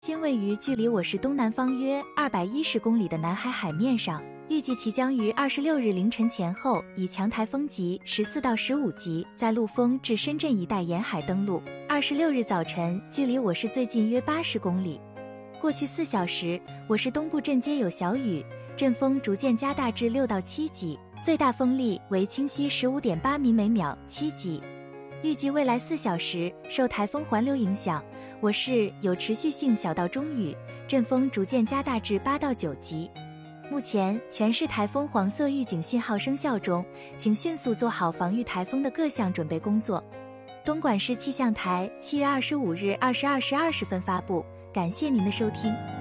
今位于距离我市东南方约210公里的南海海面上，预计其将于26日凌晨前后以强台风级14到15级在陆丰至深圳一带沿海登陆。26日早晨，距离我市最近约80公里。过去4小时，我市东部阵街有小雨，阵风逐渐加大至6到7级，最大风力为清晰 15.8 米每秒7级。预计未来4小时，受台风环流影响，我市有持续性小到中雨，阵风逐渐加大至8到9级。目前全市台风黄色预警信号生效中，请迅速做好防御台风的各项准备工作。东莞市气象台7月25日22时20分发布，感谢您的收听。